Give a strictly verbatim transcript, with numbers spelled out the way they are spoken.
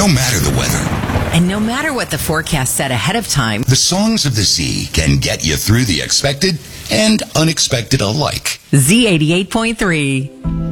No matter the weather, And no matter what the forecast said ahead of time, the songs of the sea can get you through the expected and unexpected alike. Z eighty-eight point three.